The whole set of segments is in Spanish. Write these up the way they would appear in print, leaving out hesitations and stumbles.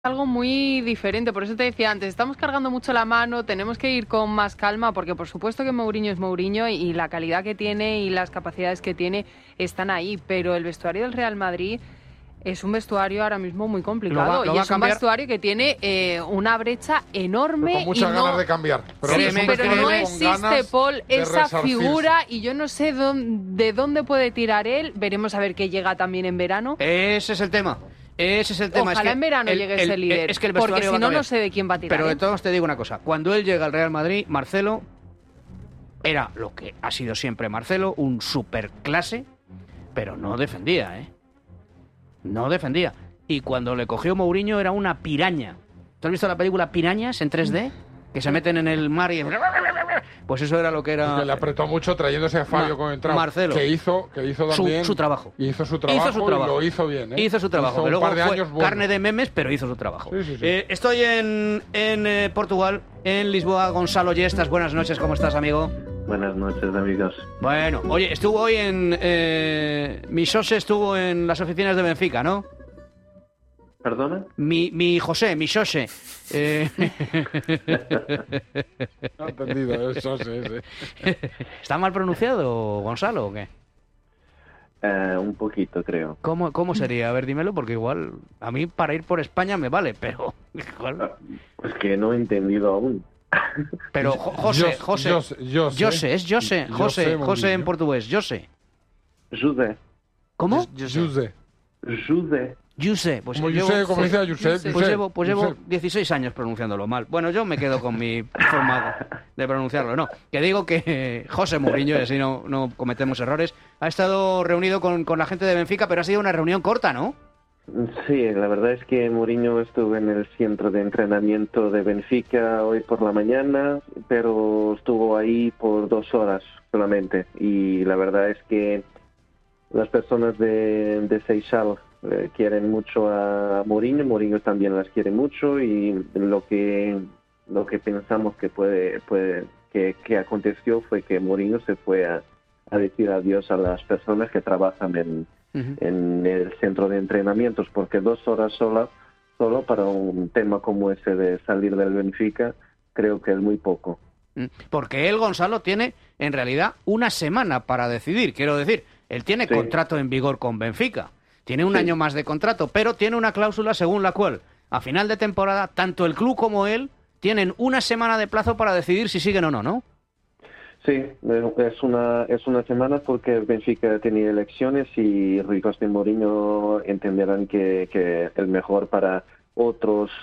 Algo muy diferente, por eso te decía antes, estamos cargando mucho la mano, tenemos que ir con más calma, porque por supuesto que Mourinho es Mourinho y la calidad que tiene y las capacidades que tiene están ahí, pero el vestuario del Real Madrid es un vestuario ahora mismo muy complicado y es un vestuario que tiene una brecha enorme. Con muchas ganas de cambiar. Pero, pero no existe, Paul, esa figura y yo no sé de dónde puede tirar él. Veremos a ver qué llega también en verano. Ese es el tema. Ese es el tema. Ojalá es que en verano llegue ese líder, es que el porque si no, no sé de quién va a tirar. Pero de todos te digo una cosa. Cuando él llega al Real Madrid, Marcelo era lo que ha sido siempre Marcelo, un superclase, pero no defendía, ¿eh? No defendía. Y cuando le cogió Mourinho era una piraña. ¿Tú has visto la película Pirañas en 3D? Que se meten en el mar y... Pues eso era lo que era... Que le apretó mucho trayéndose a Fabio con entrada. Marcelo. Que hizo también... Su trabajo. Hizo su trabajo y lo hizo bien, ¿eh? Hizo su trabajo. Hizo que luego un par de fue años buenos. Carne de memes, pero hizo su trabajo. Sí. Estoy en Portugal, en Lisboa. Gonzalo Yestas, buenas noches. ¿Cómo estás, amigo? Buenas noches, amigos. Bueno, oye, estuvo hoy en... mi José estuvo en las oficinas de Benfica, ¿no? ¿Perdona? Mi José, mi José. No he entendido, es José. ¿Está mal pronunciado, Gonzalo, o qué? Un poquito, creo. ¿Cómo sería? A ver, dímelo, porque igual a mí para ir por España me vale, pero igual... Pues que no he entendido aún. Pero José, es José en portugués, José. José. ¿Cómo? José. José, pues como como dice Josep. Pues llevo 16 años pronunciándolo mal. Bueno, yo me quedo con mi forma de pronunciarlo. No, que digo que José Mourinho, y así no cometemos errores, ha estado reunido con la gente de Benfica, pero ha sido una reunión corta, ¿no? Sí, la verdad es que Mourinho estuvo en el centro de entrenamiento de Benfica hoy por la mañana, pero estuvo ahí por 2 horas solamente. Y la verdad es que las personas de Seixal quieren mucho a Mourinho también las quiere mucho, y lo que pensamos que aconteció fue que Mourinho se fue a decir adiós a las personas que trabajan en el centro de entrenamientos, porque 2 horas solo para un tema como ese de salir del Benfica creo que es muy poco. Porque él, Gonzalo, tiene en realidad una semana para decidir. Quiero decir, él tiene contrato en vigor con Benfica. Tiene un año más de contrato, pero tiene una cláusula según la cual, a final de temporada, tanto el club como él tienen una semana de plazo para decidir si siguen o no, ¿no? Sí, es una semana porque Benfica tenía elecciones y Rui Costa y Mourinho entenderán que el mejor para otros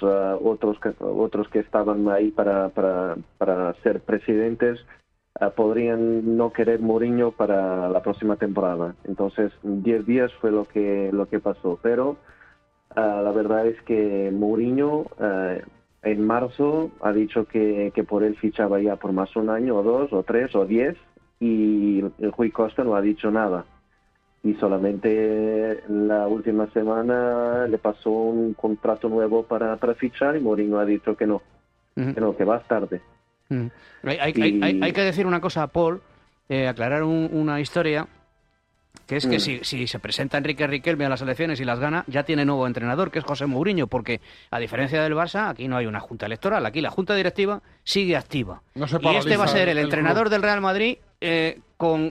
que estaban ahí para ser presidentes podrían no querer Mourinho para la próxima temporada. Entonces, 10 días fue lo que pasó. Pero la verdad es que Mourinho en marzo ha dicho que por él fichaba ya por más 1 año, o 2, o 3, o 10, y Rui Costa no ha dicho nada. Y solamente la última semana le pasó un contrato nuevo para fichar, y Mourinho ha dicho que no, que va tarde. Hay que decir una cosa, Paul, aclarar una historia, que es que si se presenta Enrique Riquelme a las elecciones y las gana, ya tiene nuevo entrenador, que es José Mourinho, porque a diferencia del Barça, aquí no hay una junta electoral, aquí la junta directiva sigue activa. No se y este va a ser el entrenador club del Real Madrid con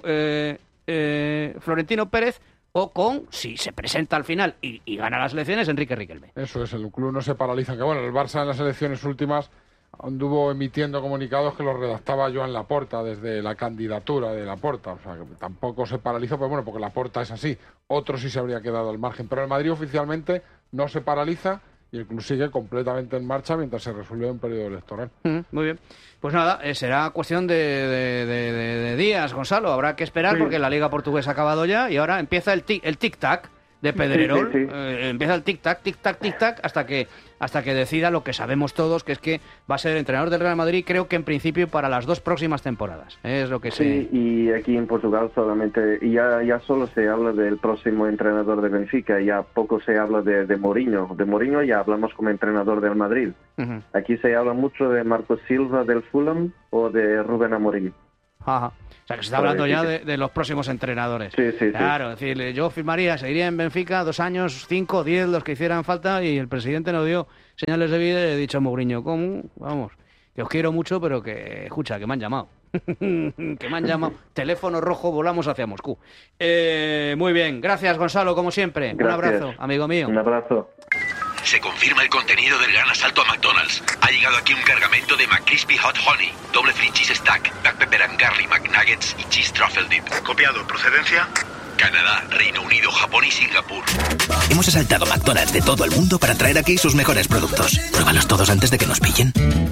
Florentino Pérez, o con, si se presenta al final y gana las elecciones, Enrique Riquelme. Eso es, el club no se paraliza. Que bueno, el Barça en las elecciones últimas anduvo emitiendo comunicados que los redactaba Joan Laporta desde la candidatura de Laporta, o sea, que tampoco se paralizó, pero bueno, porque Laporta es así. Otro sí se habría quedado al margen, pero el Madrid oficialmente no se paraliza y el club sigue completamente en marcha mientras se resuelve un periodo electoral. Muy bien. Pues nada, será cuestión de días, Gonzalo. Habrá que esperar porque la Liga Portuguesa ha acabado ya y ahora empieza el tic-tac de Pedrerol. Sí. Empieza el tic-tac, hasta que decida lo que sabemos todos, que es que va a ser el entrenador del Real Madrid, creo que en principio para las 2 próximas temporadas. Es lo que Sí, y aquí en Portugal solamente, ya solo se habla del próximo entrenador de Benfica, ya poco se habla de Mourinho. De Mourinho ya hablamos como entrenador del Madrid. Aquí se habla mucho de Marco Silva del Fulham o de Rubén Amorim. Ajá. O sea, que se está hablando ya de los próximos entrenadores. Sí. Claro, es decir, yo firmaría, seguiría en Benfica 2 años, 5, 10, los que hicieran falta, y el presidente nos dio señales de vida y he dicho a Mourinho, ¿cómo? Vamos, que os quiero mucho, pero que, escucha, que me han llamado. Que me han llamado. Teléfono rojo, volamos hacia Moscú. Muy bien, gracias Gonzalo, como siempre. Gracias. Un abrazo, amigo mío. Un abrazo. Se confirma el contenido del gran asalto a McDonald's. Ha llegado aquí un cargamento de McCrispy Hot Honey, doble free cheese stack, Black Pepper and Garlic McNuggets y cheese truffle dip. Copiado. ¿Procedencia? Canadá, Reino Unido, Japón y Singapur. Hemos asaltado McDonald's de todo el mundo para traer aquí sus mejores productos. Pruébalos todos antes de que nos pillen.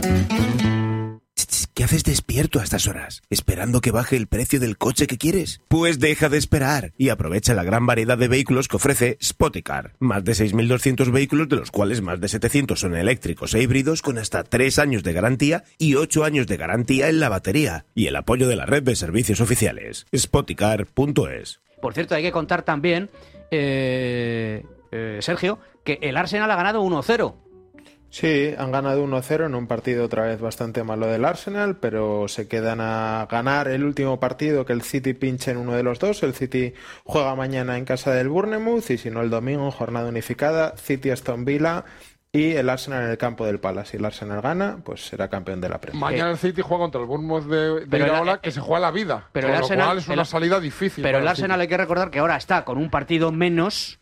¿Qué haces despierto a estas horas? ¿Esperando que baje el precio del coche que quieres? Pues deja de esperar y aprovecha la gran variedad de vehículos que ofrece Spoticar. Más de 6.200 vehículos, de los cuales más de 700 son eléctricos e híbridos, con hasta 3 años de garantía y 8 años de garantía en la batería. Y el apoyo de la red de servicios oficiales. Spoticar.es. Por cierto, hay que contar también, Sergio, que el Arsenal ha ganado 1-0. Sí, han ganado 1-0 en un partido otra vez bastante malo del Arsenal, pero se quedan a ganar el último partido, que el City pinche en uno de los dos. El City juega mañana en casa del Bournemouth y si no el domingo en jornada unificada, City-Aston Villa y el Arsenal en el campo del Palace. Si el Arsenal gana, pues será campeón de la Premier. Mañana el City juega contra el Bournemouth de Iraola, que se juega la vida. Pero con el lo Arsenal, cual es una salida difícil. Pero el Arsenal hay que recordar que ahora está con un partido menos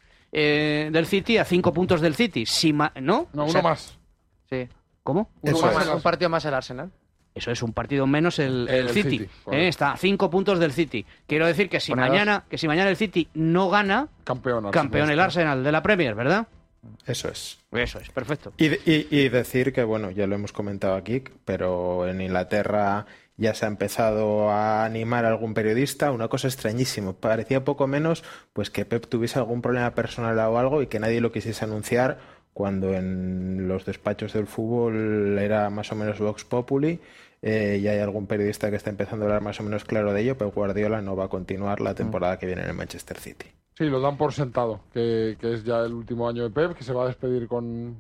del City, a 5 puntos del City. ¿No? No, uno más. Sí. ¿Cómo? Un partido más el Arsenal. Eso es, un partido menos el City. Está a 5 puntos del City. Quiero decir que si mañana el City no gana, campeón el Arsenal de la Premier, ¿verdad? Eso es, perfecto. Y decir que, bueno, ya lo hemos comentado aquí, pero en Inglaterra ya se ha empezado a animar a algún periodista. Una cosa extrañísima, parecía poco menos pues que Pep tuviese algún problema personal o algo y que nadie lo quisiese anunciar, cuando en los despachos del fútbol era más o menos Vox Populi. Y hay algún periodista que está empezando a hablar más o menos claro de ello. Pep Guardiola no va a continuar la temporada que viene en el Manchester City. Sí, lo dan por sentado, que es ya el último año de Pep, que se va a despedir con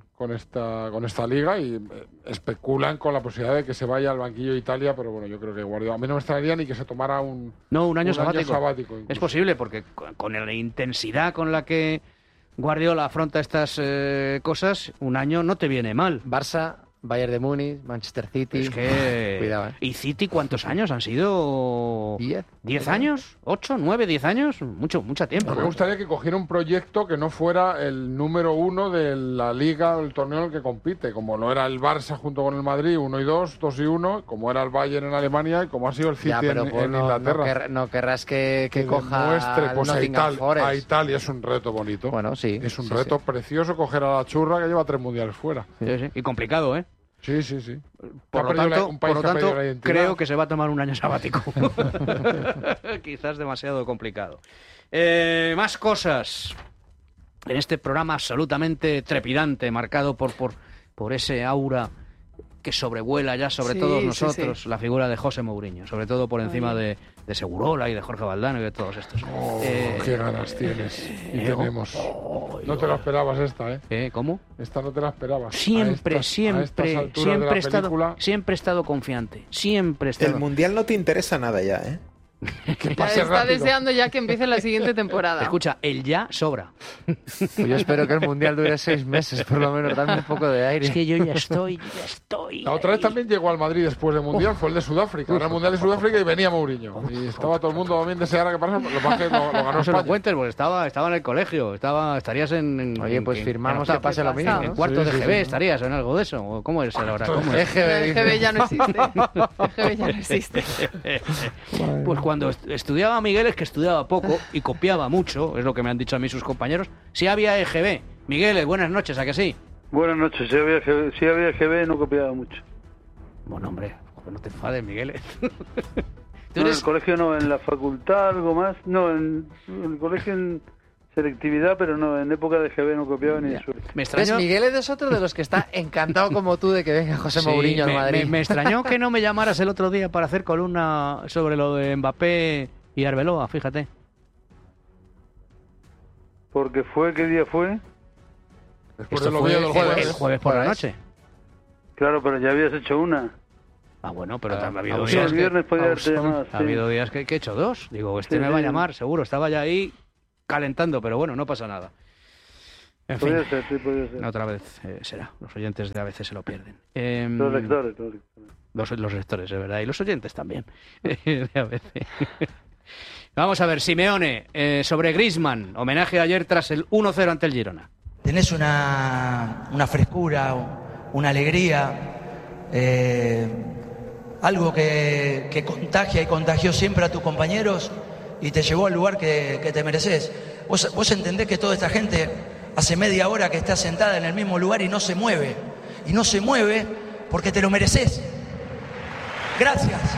esta liga, y especulan con la posibilidad de que se vaya al banquillo de Italia, pero bueno, yo creo que Guardiola, a mí no me extrañaría ni que se tomara un año sabático. Incluso. Es posible, porque con la intensidad con la que Guardiola afronta estas cosas, un año no te viene mal. Barça, Bayern de Múnich, Manchester City. Es que... Cuidado, ¿eh? ¿Y City cuántos años han sido? 10. ¿10 años? ¿8, 9, 10 años? Mucho tiempo. Me gustaría que cogiera un proyecto que no fuera el número 1 de la liga, el torneo en el que compite, como lo era el Barça junto con el Madrid, 1 y 2, 2 y 1, como era el Bayern en Alemania y como ha sido el City en Inglaterra. No querrás que coja demuestre, pues a Italia es un reto bonito. Bueno, sí. Es un reto precioso coger a la churra que lleva 3 mundiales fuera. Sí. Y complicado, ¿eh? Sí. Por lo tanto, creo que se va a tomar un año sabático. Quizás demasiado complicado. Más cosas. En este programa absolutamente trepidante, marcado por ese aura que sobrevuela ya sobre todos nosotros, la figura de José Mourinho, sobre todo por encima de Segurola y de Jorge Valdano y de todos estos. Qué ganas tienes. Tenemos. No te la esperabas esta, ¿eh? ¿Cómo? Esta no te la esperabas. Siempre he estado confiante. El Mundial no te interesa nada ya, ¿eh? Que Ya pase está rápido. deseando ya que empiece la siguiente temporada. Escucha, el ya sobra. Yo espero que el Mundial dure 6 meses, por lo menos, dame un poco de aire. Es que yo ya estoy. La otra vez también llegó al Madrid después del Mundial, fue el de Sudáfrica. Era el Mundial de Sudáfrica y venía Mourinho. Y estaba todo el mundo también deseando que pasara. Lo ganó No se lo España. cuentes, porque estaba en el colegio. Estarías en Oye, pues firmamos que pase lo mismo, En ¿no? cuarto de GB estarías en algo de eso. ¿Cómo es ahora? ¿Cómo es? El GB ya no existe. El GB ya no existe. Pues cuando estudiaba Miguel, es que estudiaba poco y copiaba mucho, es lo que me han dicho a mí sus compañeros. Sí había EGB. Miguel, buenas noches, ¿a que sí? Buenas noches, sí había EGB, no copiaba mucho. Bueno, hombre, no te enfades, Miguel. En el colegio no, en la facultad algo más. No, en el colegio en selectividad, pero no, en época de EGB no copiaba ni de suerte. Me extrañó... Miguel es otro de los que está encantado como tú de que venga José Mourinho al Madrid. Me extrañó que no me llamaras el otro día para hacer columna sobre lo de Mbappé y Arbeloa, fíjate. Porque ¿qué día fue? Después del jueves. El jueves por la noche. Claro, pero ya habías hecho una. Ah, bueno, pero también ha habido días. El viernes podía haberte llamado. Ha habido días que he hecho 2. Digo, me va a llamar, seguro. Estaba ya ahí calentando, pero bueno, no pasa nada. En fin, podría ser. Otra vez será. Los oyentes de a veces se lo pierden. Los lectores. Los lectores, es verdad. Y los oyentes también. De a veces. Vamos a ver, Simeone, sobre Griezmann. Homenaje ayer tras el 1-0 ante el Girona. Tenés una frescura, una alegría, algo que contagia y contagió siempre a tus compañeros y te llevó al lugar que te mereces. Vos entendés que toda esta gente hace media hora que está sentada en el mismo lugar y no se mueve. Y no se mueve porque te lo mereces. Gracias.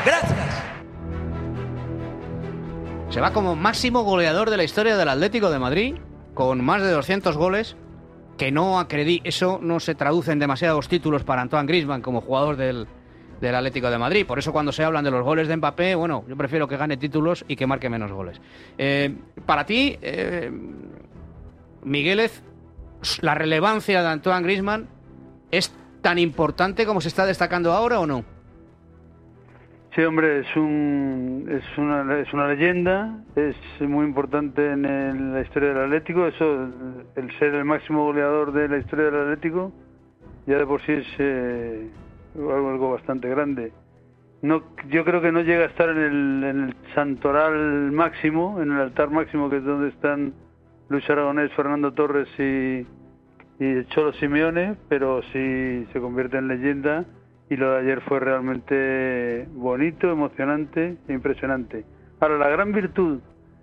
Se va como máximo goleador de la historia del Atlético de Madrid, con más de 200 goles, que eso no se traduce en demasiados títulos para Antoine Griezmann como jugador del Atlético de Madrid. Por eso cuando se hablan de los goles de Mbappé, bueno, yo prefiero que gane títulos y que marque menos goles. Para ti, Migueles, ¿la relevancia de Antoine Griezmann es tan importante como se está destacando ahora o no? Sí, hombre, es una leyenda, es muy importante en la historia del Atlético. Eso, el ser el máximo goleador de la historia del Atlético, ya de por sí es algo bastante grande. Yo creo que no llega a estar en el santoral máximo, en el altar máximo, que es donde están Luis Aragonés, Fernando Torres y el Cholo Simeone, pero sí se convierte en leyenda. Y lo de ayer fue realmente bonito, emocionante e impresionante. Ahora, la gran virtud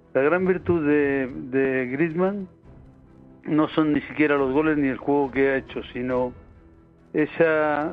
de Griezmann no son ni siquiera los goles ni el juego que ha hecho, sino esa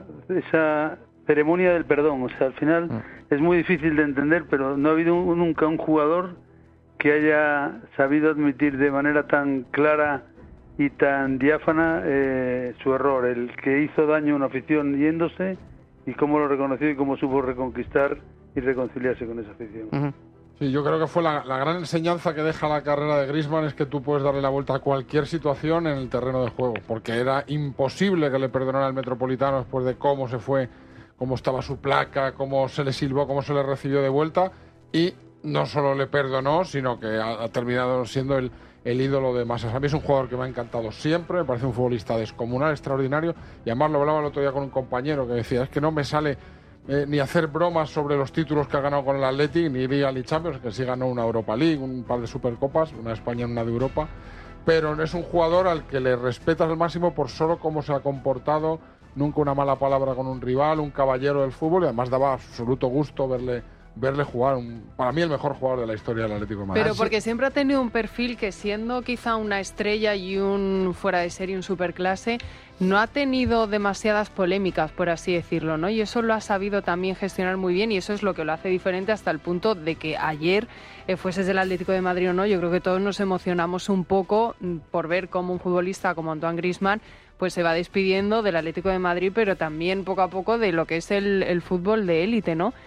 ceremonia del perdón. O sea, al final es muy difícil de entender, pero no ha habido nunca un jugador que haya sabido admitir de manera tan clara y tan diáfana su error, el que hizo daño a una afición yéndose, y cómo lo reconoció y cómo supo reconquistar y reconciliarse con esa afición. Uh-huh. Sí, yo creo que fue la gran enseñanza que deja la carrera de Griezmann, es que tú puedes darle la vuelta a cualquier situación en el terreno de juego, porque era imposible que le perdonara el Metropolitano después de cómo se fue, cómo estaba su placa, cómo se le silbó, cómo se le recibió de vuelta, y no solo le perdonó, sino que ha terminado siendo el ídolo de masas. A mí es un jugador que me ha encantado siempre, me parece un futbolista descomunal, extraordinario, y además lo hablaba el otro día con un compañero que decía, es que no me sale ni hacer bromas sobre los títulos que ha ganado con el Athletic, ni Liga ni Champions, que sí ganó una Europa League, un par de Supercopas, una de España y una de Europa, pero es un jugador al que le respetas al máximo por solo cómo se ha comportado, nunca una mala palabra con un rival, un caballero del fútbol, y además daba absoluto gusto verle jugar, para mí el mejor jugador de la historia del Atlético de Madrid. Pero porque siempre ha tenido un perfil que, siendo quizá una estrella y un fuera de serie, un superclase, no ha tenido demasiadas polémicas, por así decirlo, ¿no? Y eso lo ha sabido también gestionar muy bien, y eso es lo que lo hace diferente, hasta el punto de que ayer, fueses del Atlético de Madrid o no, yo creo que todos nos emocionamos un poco por ver cómo un futbolista como Antoine Griezmann pues se va despidiendo del Atlético de Madrid, pero también poco a poco de lo que es el fútbol de élite, ¿no?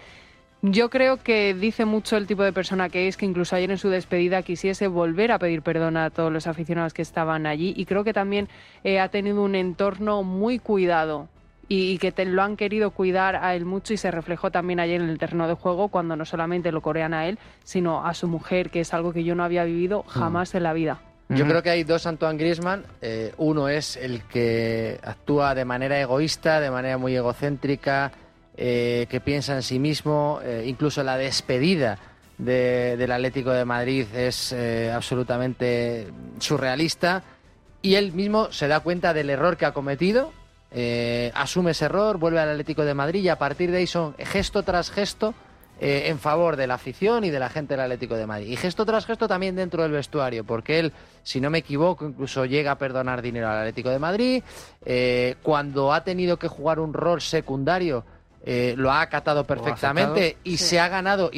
Yo creo que dice mucho el tipo de persona que es, que incluso ayer en su despedida quisiese volver a pedir perdón a todos los aficionados que estaban allí, y creo que también ha tenido un entorno muy cuidado y que lo han querido cuidar a él mucho, y se reflejó también ayer en el terreno de juego, cuando no solamente lo corean a él, sino a su mujer, que es algo que yo no había vivido jamás en la vida. Yo creo que hay dos Antoine Griezmann. Uno es el que actúa de manera egoísta, de manera muy egocéntrica, que piensa en sí mismo. Incluso la despedida del Atlético de Madrid es absolutamente surrealista, y él mismo se da cuenta del error que ha cometido, asume ese error, vuelve al Atlético de Madrid, y a partir de ahí son gesto tras gesto en favor de la afición y de la gente del Atlético de Madrid, y gesto tras gesto también dentro del vestuario, porque él, si no me equivoco, incluso llega a perdonar dinero al Atlético de Madrid. Cuando ha tenido que jugar un rol secundario, lo ha acatado perfectamente, y sí, se ha ganado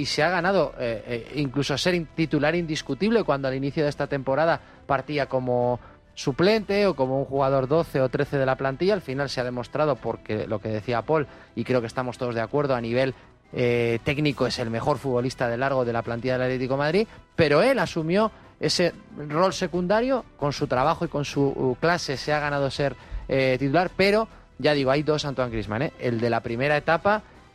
incluso ser titular indiscutible, cuando al inicio de esta temporada partía como suplente o como un jugador 12 o 13 de la plantilla. Al final se ha demostrado, porque lo que decía Paul, y creo que estamos todos de acuerdo, a nivel técnico es el mejor futbolista de largo de la plantilla del Atlético de Madrid, pero él asumió ese rol secundario, con su trabajo y con su clase se ha ganado ser titular. Pero ya digo, hay dos Antoine Griezmann, el de la primera etapa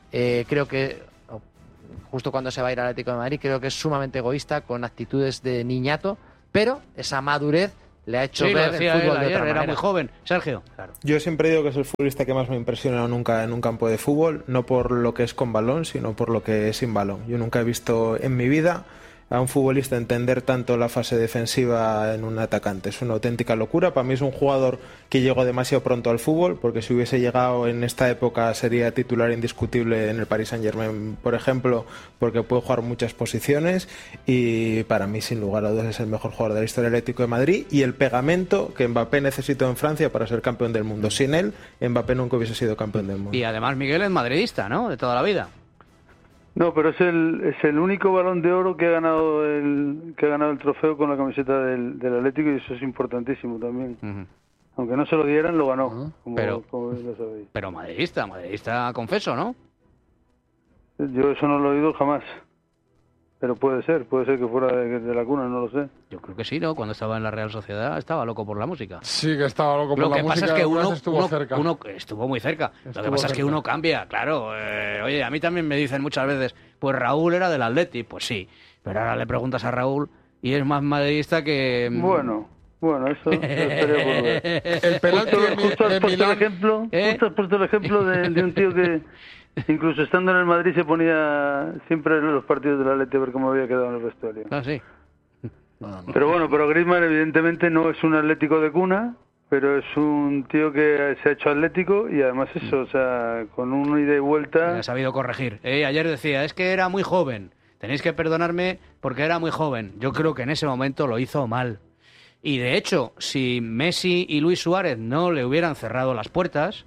Creo que, justo cuando se va a ir al Atlético de Madrid, creo que es sumamente egoísta, con actitudes de niñato, pero esa madurez le ha hecho ver el fútbol de otra manera. Era muy joven. Sergio. Claro. Yo siempre digo que es el futbolista que más me ha impresionado nunca en un campo de fútbol, no por lo que es con balón, sino por lo que es sin balón. Yo nunca he visto en mi vida a un futbolista entender tanto la fase defensiva en un atacante. Es una auténtica locura. Para mí es un jugador que llegó demasiado pronto al fútbol, porque si hubiese llegado en esta época sería titular indiscutible en el Paris Saint-Germain, por ejemplo, porque puede jugar muchas posiciones, y para mí sin lugar a dudas es el mejor jugador de la historia del Atlético de Madrid y el pegamento que Mbappé necesitó en Francia para ser campeón del mundo. Sin él, Mbappé nunca hubiese sido campeón del mundo. Y además Miguel es madridista, ¿no? De toda la vida. No, pero es el único Balón de Oro que ha ganado el trofeo con la camiseta del Atlético, y eso es importantísimo también. Aunque no se lo dieran, lo ganó, como lo sabéis. Pero madridista confeso, ¿no? Yo eso no lo he oído jamás. Pero puede ser que fuera de la cuna, no lo sé. Yo creo que sí, ¿no? Cuando estaba en la Real Sociedad estaba loco por la música. Sí, que estaba loco por la música. Lo que pasa es que uno estuvo muy cerca. Lo que pasa es que uno cambia, claro. Oye, a mí también me dicen muchas veces, pues Raúl era del Atleti. Pues sí, pero ahora le preguntas a Raúl y es más madridista que... Bueno, eso estaría por ver. El penalti justo has puesto el ejemplo de un tío que... Incluso estando en el Madrid se ponía siempre en los partidos del Atleti a ver cómo había quedado en el vestuario. Ah, sí. Pero Griezmann evidentemente no es un atlético de cuna, pero es un tío que se ha hecho atlético y además eso, o sea, con un ida y vuelta... Ha sabido corregir. Ayer decía, es que era muy joven. Tenéis que perdonarme porque era muy joven. Yo creo que en ese momento lo hizo mal. Y de hecho, si Messi y Luis Suárez no le hubieran cerrado las puertas,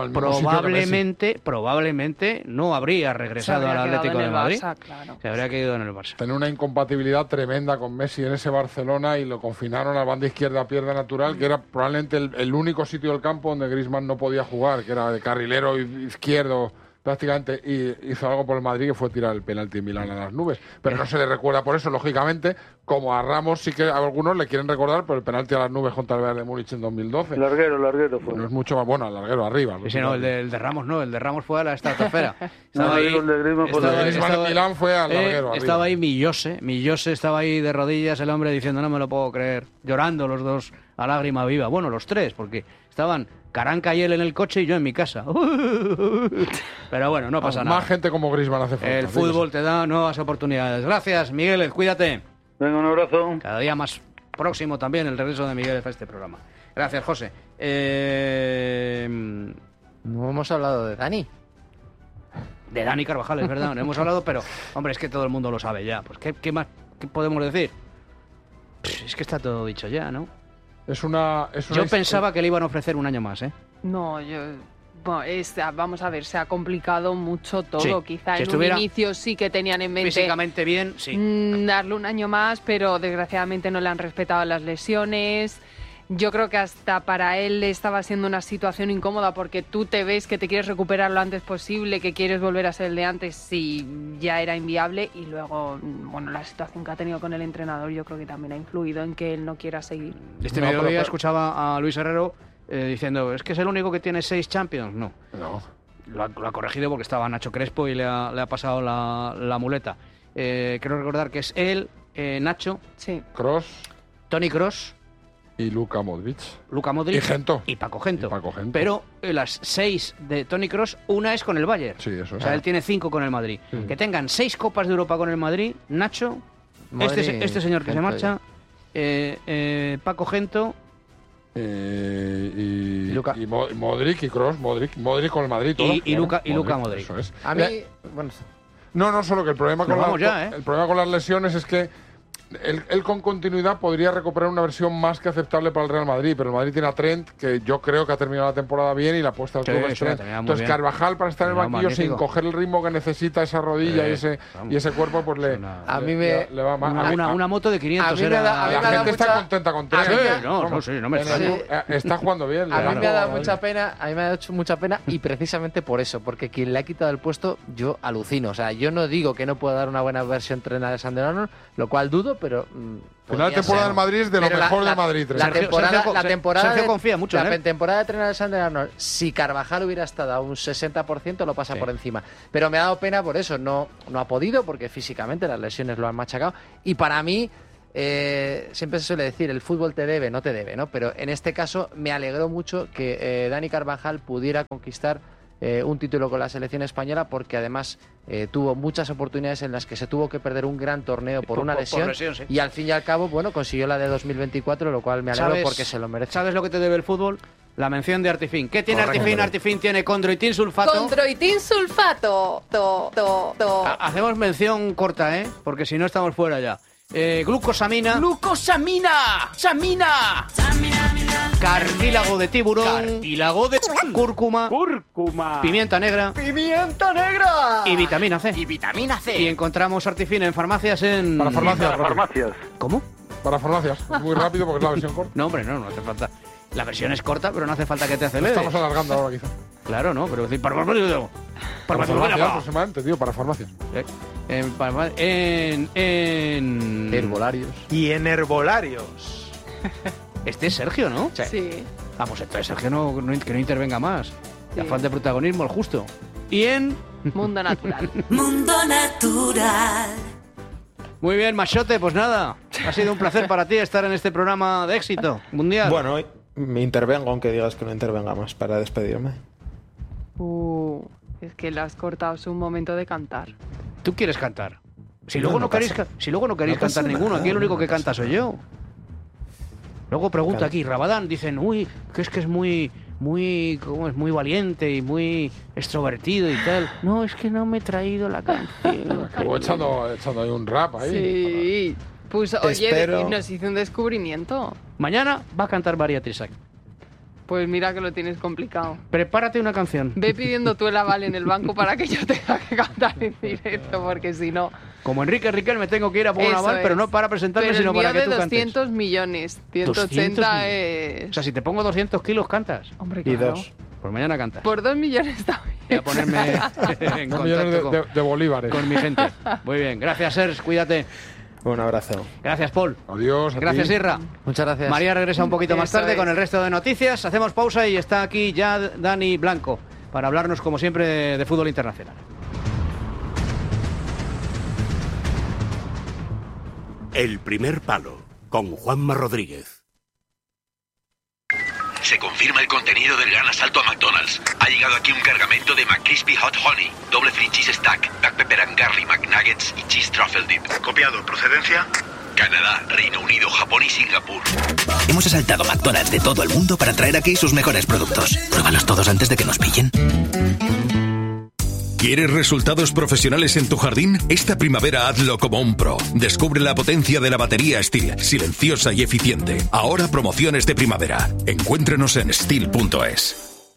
probablemente no habría regresado al Atlético de Madrid. Barça, claro. Se habría quedado en el Barça. Tenía una incompatibilidad tremenda con Messi en ese Barcelona y lo confinaron a la banda izquierda a pierna natural, que era probablemente el único sitio del campo donde Griezmann no podía jugar, que era de carrilero izquierdo prácticamente, y hizo algo por el Madrid que fue tirar el penalti en Milán a las nubes, pero no se le recuerda por eso, lógicamente, como a Ramos sí que a algunos le quieren recordar por el penalti a las nubes contra el Bayern de Múnich en 2012. Larguero fue. No es mucho más bueno, al larguero arriba. Sí, no, el de Ramos no, el de Ramos fue a la estratosfera. El de Griezmann en Milán fue al larguero arriba. Estaba ahí Millose estaba ahí de rodillas, el hombre diciendo no me lo puedo creer, llorando los dos a lágrima viva, bueno, los tres, porque estaban Caranca y él en el coche y yo en mi casa. Pero bueno, no pasa nada. Más gente como Griezmann hace falta. El fútbol te da nuevas oportunidades. Gracias, Miguel, cuídate. Venga, un abrazo. Cada día más próximo también el regreso de Miguel a este programa. Gracias, José. No hemos hablado de Dani. De Dani Carvajal, es verdad, no hemos hablado, pero, hombre, es que todo el mundo lo sabe ya. Pues, ¿qué más podemos decir? Es que está todo dicho ya, ¿no? Yo pensaba que le iban a ofrecer un año más, ¿eh? No, vamos a ver, se ha complicado mucho todo. Sí, Quizá si en un inicio sí que tenían en mente físicamente bien, sí. Darle un año más, pero desgraciadamente no le han respetado las lesiones. Yo creo que hasta para él estaba siendo una situación incómoda porque tú te ves que te quieres recuperar lo antes posible, que quieres volver a ser el de antes y ya era inviable. Y luego, bueno, la situación que ha tenido con el entrenador yo creo que también ha influido en que él no quiera seguir. Mediodía escuchaba a Luis Herrero diciendo, es que es el único que tiene 6 Champions. No. Lo ha corregido porque estaba Nacho Crespo y le ha pasado la muleta. Quiero recordar que es él, Nacho, Toni Kroos, y Luka Modric. Y Gento. Y Paco Gento. Pero las 6 de Toni Kroos, una es con el Bayern. Sí, eso es. O sea, él tiene 5 con el Madrid. Sí. Que tengan 6 Copas de Europa con el Madrid, Nacho, este señor que Gento se marcha, Paco Gento... y Modric y Kroos, Modric con el Madrid. Todo. Y Luka Modric. Eso es. A mí... Bueno, no, solo que el problema el problema con las lesiones es que él con continuidad podría recuperar una versión más que aceptable para el Real Madrid, pero el Madrid tiene a Trent, que yo creo que ha terminado la temporada bien y la apuesta al club es Trent. Entonces Carvajal, para estar en el banquillo sin coger el ritmo que necesita esa rodilla y ese cuerpo, pues le va mal. Una moto de 500. La gente está contenta con Trent. No me extraño. Está jugando bien. A mí me ha dado mucha pena, mucha pena y precisamente por eso, porque quien le ha quitado el puesto, yo alucino. O sea, yo no digo que no pueda dar una buena versión Trent a Alexander-Arnold, lo cual dudo, pero... Final de temporada del Madrid es de lo mejor de Madrid. La temporada Sergio confía mucho en él. La temporada de entrenador de Alexander Arnold, si Carvajal hubiera estado a un 60%, lo pasa por encima. Pero me ha dado pena por eso. No ha podido, porque físicamente las lesiones lo han machacado. Y para mí, siempre se suele decir, el fútbol te debe, no te debe, ¿no? Pero en este caso me alegró mucho que Dani Carvajal pudiera conquistar un título con la selección española, porque además tuvo muchas oportunidades en las que se tuvo que perder un gran torneo por una lesión, sí. y al fin y al cabo, bueno, consiguió la de 2024, lo cual me alegro porque se lo merece. ¿Sabes lo que te debe el fútbol? La mención de Artifin. ¿Qué tiene Artifin? Artifin tiene condroitin sulfato. Condroitin sulfato. Hacemos mención corta, porque si no estamos fuera ya. Glucosamina. ¡Glucosamina! ¡Samina! Cartílago de tiburón. Cartílago de cúrcuma. Pimienta negra. ¡Pimienta negra! Y vitamina C. Y encontramos Artifin en farmacias Para farmacias. ¿Cómo? Para farmacias. Muy rápido porque es la versión corta. No, hombre, no hace falta. La versión es corta, pero no hace falta que te aceleres. Estamos alargando ahora, quizá. Claro, no, pero decir, para farmacias, aproximadamente, tío, para farmacias. En herbolarios. Y en herbolarios. Este es Sergio, ¿no? Sí. Vamos, entonces Sergio que no intervenga más. La falta de protagonismo, el justo. Y en... Mundo Natural. Mundo Natural. Muy bien, Machote, pues nada. Ha sido un placer para ti estar en este programa de éxito mundial. Bueno, me intervengo, aunque digas que no intervenga más, para despedirme. Es que le has cortado un momento de cantar. ¿Tú quieres cantar? Si luego no queréis cantar ninguno, aquí el único que canta soy yo. Luego pregunta aquí, Rabadán, dicen, uy, que es muy valiente y muy extrovertido y tal. No, es que no me he traído la canción. Acabó echando ahí un rap ahí. Sí. Pues oye, nos hizo un descubrimiento. Mañana va a cantar María Trisac. Pues mira que lo tienes complicado. Prepárate una canción. Ve pidiendo tú el aval en el banco para que yo tenga que cantar en directo, porque si no... Como Enrique Riquelme tengo que ir a poner un aval, pero no para presentarme, sino para que tú cantes. Pero el mío de 200 millones. 180 es... O sea, si te pongo 200 kilos, cantas. Hombre, claro. Y 2. Pues mañana cantas. Por 2 millones también. Voy a ponerme en contacto de bolívares. Con mi gente. Muy bien. Gracias, Serge. Cuídate. Un abrazo. Gracias, Paul. Adiós. Gracias, Irra. Muchas gracias. María regresa un poquito más tarde con el resto de noticias. Hacemos pausa y está aquí ya Dani Blanco para hablarnos, como siempre, de fútbol internacional. El primer palo, con Juanma Rodríguez. Se confirma el contenido del gran asalto a McDonald's. Ha llegado aquí un cargamento de McCrispy Hot Honey, doble free cheese stack, black pepper and garlic McNuggets y cheese truffle dip. Copiado. ¿Procedencia? Canadá, Reino Unido, Japón y Singapur. Hemos asaltado McDonald's de todo el mundo para traer aquí sus mejores productos. Pruébalos todos antes de que nos pillen. ¿Quieres resultados profesionales en tu jardín? Esta primavera hazlo como un pro. Descubre la potencia de la batería Stihl, silenciosa y eficiente. Ahora promociones de primavera. Encuéntrenos en Stihl.es.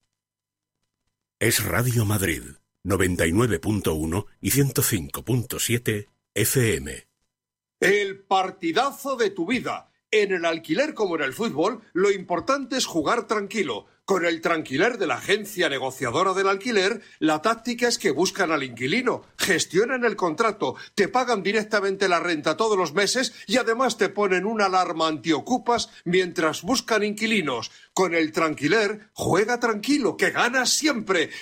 Es Radio Madrid, 99.1 y 105.7 FM. El partidazo de tu vida. En el alquiler como en el fútbol, lo importante es jugar tranquilo. Con el Tranquiler de la agencia negociadora del alquiler, la táctica es que buscan al inquilino, gestionan el contrato, te pagan directamente la renta todos los meses y además te ponen una alarma antiocupas mientras buscan inquilinos. Con el Tranquiler, juega tranquilo, que ganas siempre.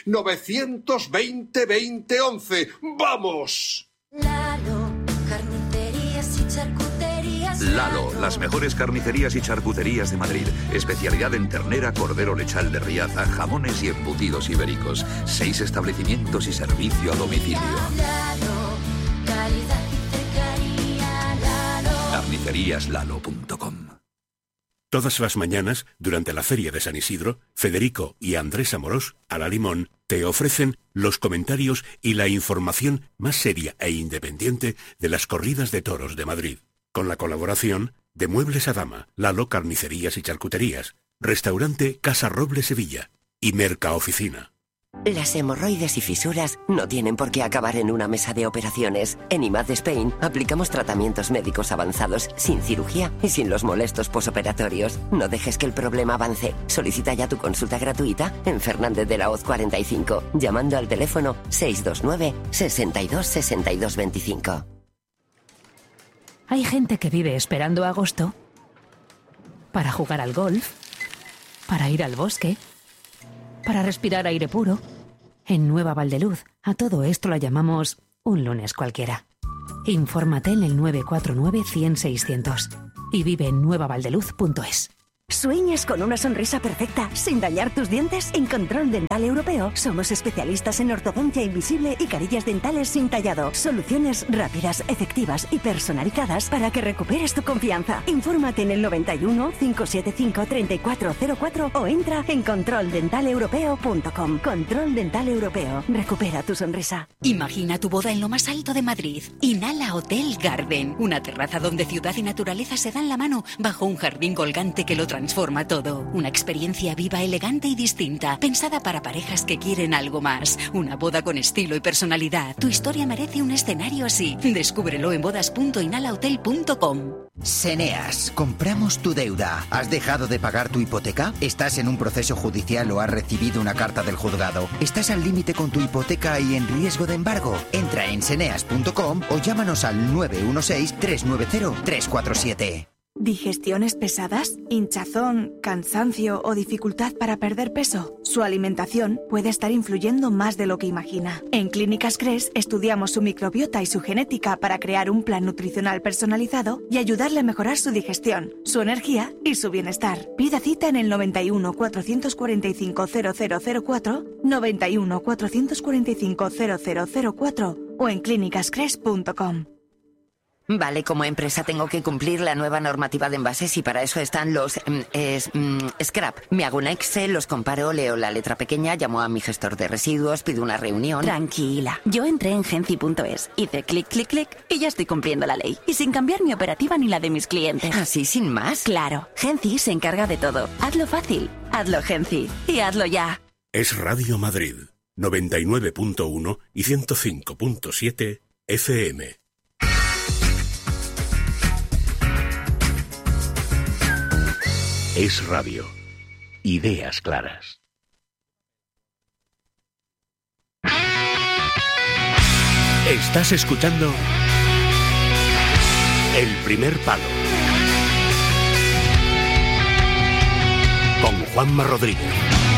920-2011. ¡Vamos! Lalo, carnicerías y charcuterías. Lalo, las mejores carnicerías y charcuterías de Madrid. Especialidad en ternera, cordero lechal de Riaza, jamones y embutidos ibéricos. 6 establecimientos y servicio a domicilio. Lalo, calidad y cercanía. Lalo. Carniceríaslalo.com. Todas las mañanas, durante la Feria de San Isidro, Federico y Andrés Amorós, a la Limón, te ofrecen los comentarios y la información más seria e independiente de las corridas de toros de Madrid. Con la colaboración de Muebles a Dama, Lalo Carnicerías y Charcuterías, Restaurante Casa Roble Sevilla y Mercaoficina. Las hemorroides y fisuras no tienen por qué acabar en una mesa de operaciones. En IMAD Spain aplicamos tratamientos médicos avanzados, sin cirugía y sin los molestos posoperatorios. No dejes que el problema avance. Solicita ya tu consulta gratuita en Fernández de la Hoz 45, llamando al teléfono 629 62 62 25. Hay gente que vive esperando agosto para jugar al golf, para ir al bosque, para respirar aire puro. En Nueva Valdeluz, a todo esto lo llamamos un lunes cualquiera. Infórmate en el 949-100-600 y vive en nuevavaldeluz.es. ¿Sueñas con una sonrisa perfecta sin dañar tus dientes? En Control Dental Europeo somos especialistas en ortodoncia invisible y carillas dentales sin tallado. Soluciones rápidas, efectivas y personalizadas para que recuperes tu confianza. Infórmate en el 91 575 3404 o entra en controldentalepropeo.com. Control Dental Europeo. Recupera tu sonrisa. Imagina tu boda en lo más alto de Madrid. Inhala Hotel Garden. Una terraza donde ciudad y naturaleza se dan la mano bajo un jardín colgante que lo transforma todo. Una experiencia viva, elegante y distinta, pensada para parejas que quieren algo más. Una boda con estilo y personalidad. Tu historia merece un escenario así. Descúbrelo en bodas.inhalahotel.com. Seneas, compramos tu deuda. ¿Has dejado de pagar tu hipoteca? ¿Estás en un proceso judicial o has recibido una carta del juzgado? ¿Estás al límite con tu hipoteca y en riesgo de embargo? Entra en seneas.com o llámanos al 916-390-347. ¿Digestiones pesadas? ¿Hinchazón, cansancio o dificultad para perder peso? Su alimentación puede estar influyendo más de lo que imagina. En Clínicas Cres estudiamos su microbiota y su genética para crear un plan nutricional personalizado y ayudarle a mejorar su digestión, su energía y su bienestar. Pida cita en el 91 445 0004, 91 445 0004 o en clínicascres.com. Vale, como empresa tengo que cumplir la nueva normativa de envases y para eso están los scrap. Me hago un Excel, los comparo, leo la letra pequeña, llamo a mi gestor de residuos, pido una reunión. Tranquila, yo entré en Genci.es, hice clic, clic, clic y ya estoy cumpliendo la ley. Y sin cambiar mi operativa ni la de mis clientes. ¿Así sin más? Claro, Genci se encarga de todo. Hazlo fácil, hazlo Genci y hazlo ya. Es Radio Madrid, 99.1 y 105.7 FM. Es radio. Ideas claras. Estás escuchando El Primer Palo con Juanma Rodríguez.